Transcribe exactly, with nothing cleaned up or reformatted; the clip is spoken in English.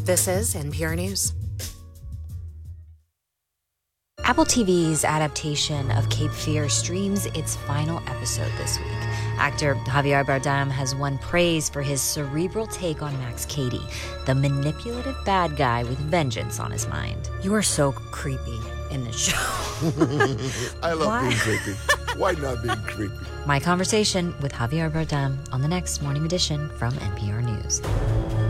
This is N P R News. Apple T V's adaptation of Cape Fear streams its final episode this week. Actor Javier Bardem has won praise for his cerebral take on Max Cady, the manipulative bad guy with vengeance on his mind. You are so creepy in this show. I love Why? being creepy. Why not being creepy? My conversation with Javier Bardem on the next Morning Edition from N P R News.